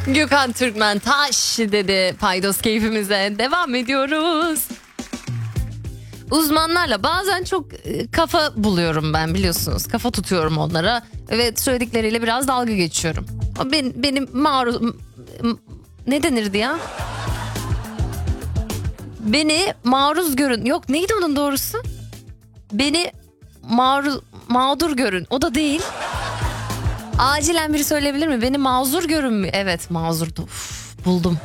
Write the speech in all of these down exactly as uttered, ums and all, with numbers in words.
Gökhan Türkmen taş dedi. Paydos keyfimize devam ediyoruz. Uzmanlarla bazen çok kafa buluyorum ben, biliyorsunuz. Kafa tutuyorum onlara ve söyledikleriyle biraz dalga geçiyorum. Ben, benim maruz... Ne denirdi ya? Beni maruz görün. Yok, neydi onun doğrusu? Beni maruz, mağdur görün. O da değil. Acilen biri söyleyebilir mi? Beni mazur görün mü? Evet, mazurdu. Uf, buldum.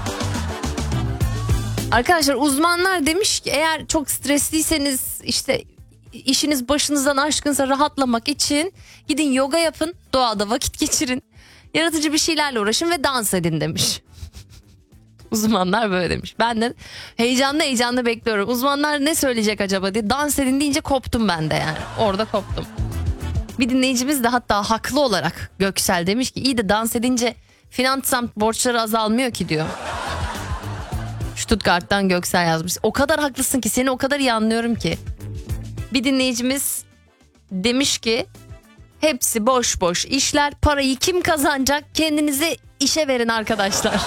Arkadaşlar, uzmanlar demiş ki eğer çok stresliyseniz, işte işiniz başınızdan aşkınsa, rahatlamak için gidin yoga yapın, doğada vakit geçirin, yaratıcı bir şeylerle uğraşın ve dans edin demiş. Uzmanlar böyle demiş. Ben de heyecanlı heyecanlı bekliyorum. Uzmanlar ne söyleyecek acaba diye. Dans edin deyince koptum ben de yani. Orada koptum. Bir dinleyicimiz de hatta haklı olarak, Göksel, demiş ki iyi de dans edince Finansamt borçları azalmıyor ki diyor. Stuttgart'tan Göksel yazmış. O kadar haklısın ki, seni o kadar iyi anlıyorum ki. Bir dinleyicimiz demiş ki hepsi boş boş işler, parayı kim kazanacak, kendinizi işe verin arkadaşlar.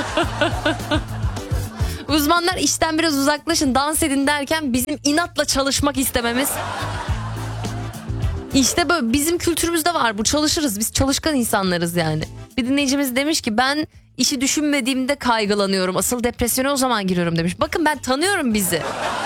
Uzmanlar işten biraz uzaklaşın, dans edin derken bizim inatla çalışmak istememiz. İşte böyle bizim kültürümüzde var bu, çalışırız biz, çalışkan insanlarız yani. Bir dinleyicimiz demiş ki ben işi düşünmediğimde kaygılanıyorum, asıl depresyona o zaman giriyorum demiş. Bakın ben tanıyorum bizi.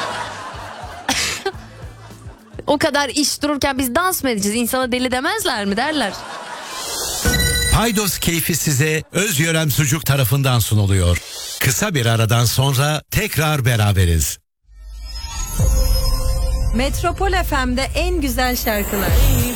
O kadar iş dururken biz dans mı edeceğiz? İnsana deli demezler mi, derler. Paydos keyfi size Özyörem Sucuk tarafından sunuluyor. Kısa bir aradan sonra tekrar beraberiz. Metropol F M'de en güzel şarkılar.